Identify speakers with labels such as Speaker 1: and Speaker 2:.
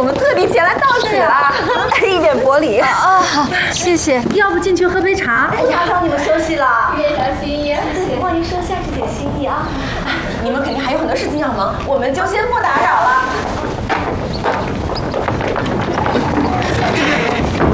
Speaker 1: 们特地前来道喜了，一点薄礼
Speaker 2: 啊。谢谢。
Speaker 3: 要不进去喝杯茶？
Speaker 1: 不打扰你们休息了，
Speaker 4: 别小心意，
Speaker 1: 望您收下这点心意啊。你们肯定还有很多事情要忙，我们就先不打扰了。